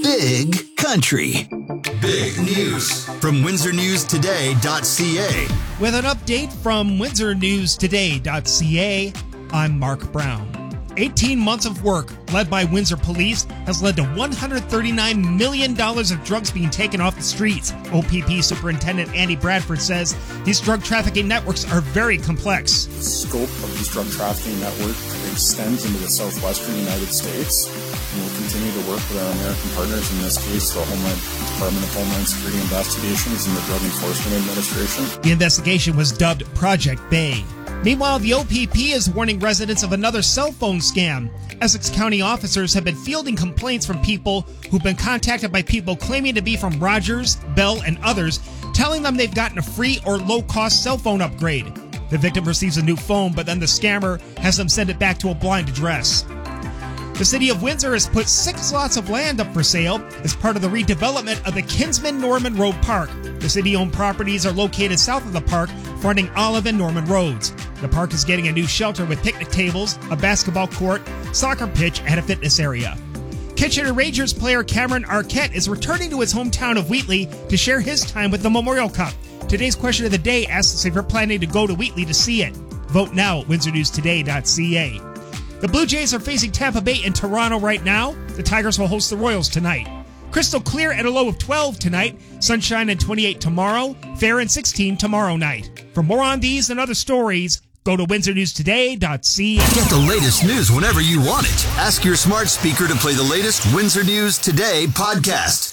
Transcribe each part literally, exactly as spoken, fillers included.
Big Country. Big News from Windsor News Today dot C A. With an update from Windsor News Today dot C A, I'm Mark Brown. eighteen months of work led by Windsor Police has led to one hundred thirty-nine million dollars of drugs being taken off the streets. O P P Superintendent Andy Bradford says these drug trafficking networks are very complex. The scope of these drug trafficking network extends into the southwestern United States, and we'll continue to work with our American partners, in this case the Homeland Department of Homeland Security Investigations and the Drug Enforcement Administration. The investigation was dubbed Project Bay. Meanwhile, the O P P is warning residents of another cell phone scam. Essex County officers have been fielding complaints from people who've been contacted by people claiming to be from Rogers, Bell, and others, telling them they've gotten a free or low-cost cell phone upgrade. The victim receives a new phone, but then the scammer has them send it back to a blind address. The city of Windsor has put six lots of land up for sale as part of the redevelopment of the Kinsman Norman Road Park. The city-owned properties are located south of the park, fronting Olive and Norman Roads. The park is getting a new shelter with picnic tables, a basketball court, soccer pitch, and a fitness area. Kitchener Rangers player Cameron Arquette is returning to his hometown of Wheatley to share his time with the Memorial Cup. Today's question of the day asks if you're planning to go to Wheatley to see it. Vote now at Windsor News Today dot C A. The Blue Jays are facing Tampa Bay in Toronto right now. The Tigers will host the Royals tonight. Crystal clear at a low of twelve tonight. Sunshine and twenty-eight tomorrow. Fair and sixteen tomorrow night. For more on these and other stories, go to Windsor News Today dot C A. Get the latest news whenever you want it. Ask your smart speaker to play the latest Windsor News Today podcast.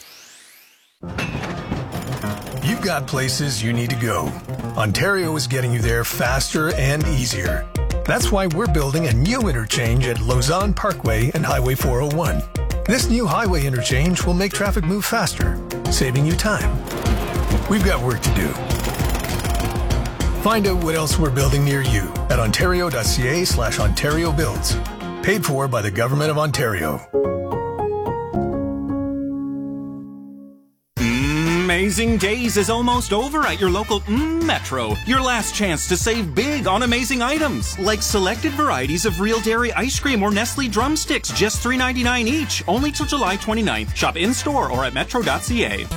You've got places you need to go. Ontario is getting you there faster and easier. That's why we're building a new interchange at Lausanne Parkway and Highway four oh one. This new highway interchange will make traffic move faster, saving you time. We've got work to do. Find out what else we're building near you at ontario.ca slash Ontario Builds. Paid for by the Government of Ontario. Amazing Days is almost over at your local mm, Metro. Your last chance to save big on amazing items, like selected varieties of Real Dairy ice cream or Nestle drumsticks, just three ninety-nine each, only till July twenty-ninth. Shop in-store or at metro dot c a.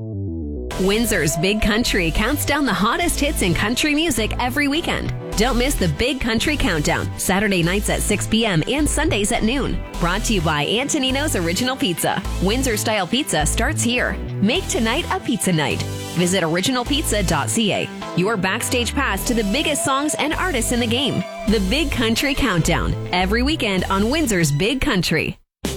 Windsor's Big Country counts down the hottest hits in country music every weekend. Don't miss the Big Country Countdown, Saturday nights at six p.m. and Sundays at noon. Brought to you by Antonino's Original Pizza. Windsor-style pizza starts here. Make tonight a pizza night. Visit original pizza dot c a. Your backstage pass to the biggest songs and artists in the game. The Big Country Countdown, every weekend on Windsor's Big Country.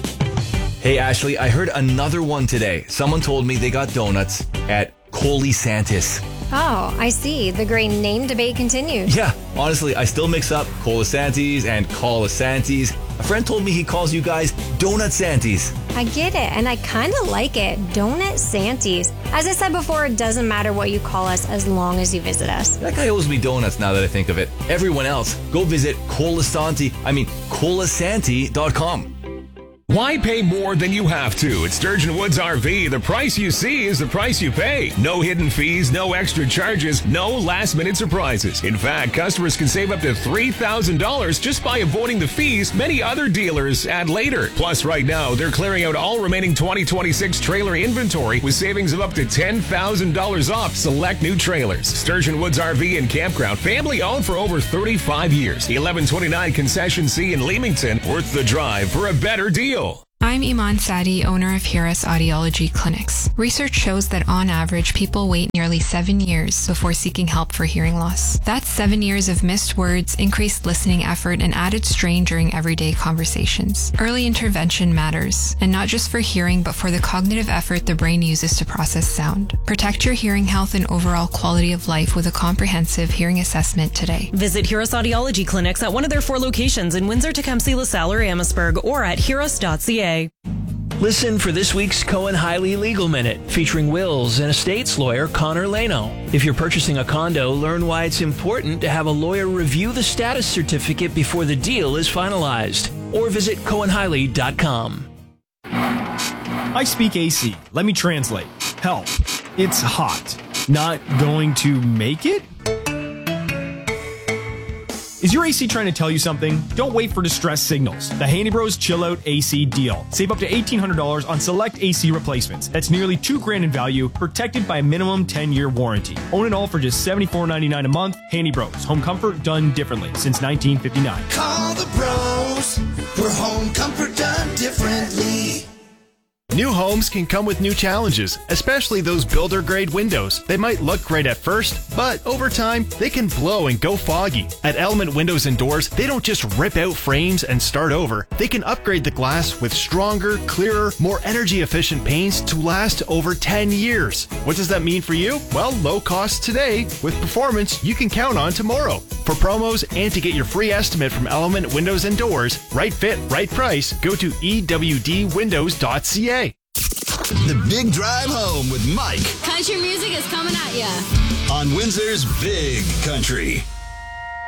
Hey, Ashley, I heard another one today. Someone told me they got donuts at Colisantis. Oh, I see. The great name debate continues. Yeah, honestly, I still mix up Colisantis and Colisantis. A friend told me he calls you guys Donut Santies. I get it, and I kind of like it. Donut Santies. As I said before, it doesn't matter what you call us as long as you visit us. That guy owes me donuts now that I think of it. Everyone else, go visit Colisanti, I mean, colisanti dot com. Why pay more than you have to? At Sturgeon Woods R V, the price you see is the price you pay. No hidden fees, no extra charges, no last-minute surprises. In fact, customers can save up to three thousand dollars just by avoiding the fees many other dealers add later. Plus, right now, they're clearing out all remaining twenty twenty-six trailer inventory with savings of up to ten thousand dollars off select new trailers. Sturgeon Woods R V and Campground, family-owned for over thirty-five years. eleven twenty-nine Concession C in Leamington, worth the drive for a better deal. I'm Iman Sadi, owner of Hiras Audiology Clinics. Research shows that on average, people wait nearly seven years before seeking help for hearing loss. That's seven years of missed words, increased listening effort, and added strain during everyday conversations. Early intervention matters, and not just for hearing, but for the cognitive effort the brain uses to process sound. Protect your hearing health and overall quality of life with a comprehensive hearing assessment today. Visit Hiras Audiology Clinics at one of their four locations in Windsor, Tecumseh, LaSalle, or Amherstburg, or at hiras dot c a. Listen for this week's Cohen Hiley Legal Minute, featuring wills and estates lawyer Connor Leno. If you're purchasing a condo, learn why it's important to have a lawyer review the status certificate before the deal is finalized. Or visit cohen hiley dot com. I speak A C. Let me translate. Help. It's hot. Not going to make it? Is your A C trying to tell you something? Don't wait for distress signals. The Handy Bros Chill Out A C deal. Save up to eighteen hundred dollars on select A C replacements. That's nearly two grand in value, protected by a minimum ten-year warranty. Own it all for just seventy-four ninety-nine a month. Handy Bros. Home comfort done differently since nineteen fifty-nine. Call the pros. We're home comfort done differently. New homes can come with new challenges, especially those builder-grade windows. They might look great at first, but over time, they can blow and go foggy. At Element Windows and Doors, they don't just rip out frames and start over. They can upgrade the glass with stronger, clearer, more energy-efficient paints to last over ten years. What does that mean for you? Well, low cost today with performance you can count on tomorrow. For promos and to get your free estimate from Element Windows and Doors, right fit, right price, go to E W D windows dot C A. The Big Drive Home with Mike. Country music is coming at ya. On Windsor's Big Country.